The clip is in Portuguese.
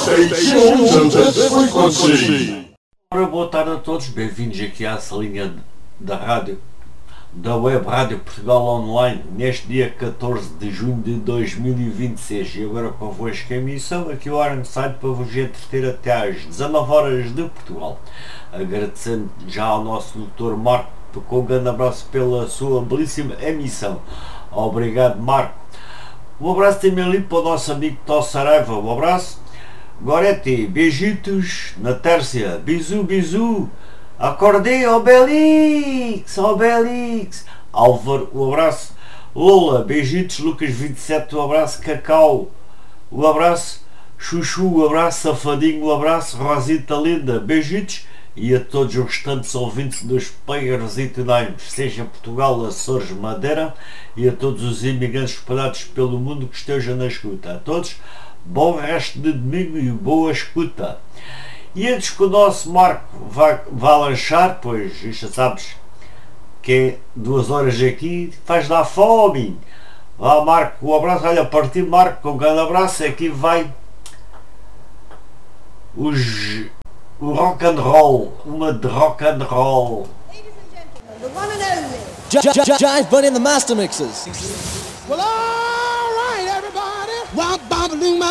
Stay tuned to this frequency. Ora, boa tarde a todos, bem-vindos aqui à salinha da rádio, da Web Rádio Portugal Online, neste dia 14 de junho de 2026. E agora convosco a emissão aqui o Iron Side para vos entreter até às 19 horas de Portugal. Agradecendo já ao nosso doutor Marco, com um grande abraço pela sua belíssima emissão. Obrigado, Marco. Um abraço também ali para o nosso amigo Tó Saraiva, um abraço. Goretti, beijitos na Tércia, bisu, bisu. Acordei, Obelix, Obelix. Álvaro, um abraço. Lola, beijitos. Lucas 27, um abraço. Cacau, um abraço. Chuchu, um abraço. Safadinho, um abraço. Rosita linda, beijitos. E a todos os restantes ouvintes dos Payers e Tunaimos, seja Portugal, Açores, Madeira, e a todos os imigrantes espalhados pelo mundo que estejam na escuta. A todos, bom resto de domingo e boa escuta. E antes que o nosso Marco vá lanchar, pois já sabes que é 2 horas aqui, faz dar fome. Vá, Marco, um abraço. Olha, a partir Marco, com um grande abraço. Aqui vai o rock and roll, uma de rock and roll. Ladies and gentlemen, the one and only Giant Bunny and the Master Mixers. Well, all right, everybody. Well,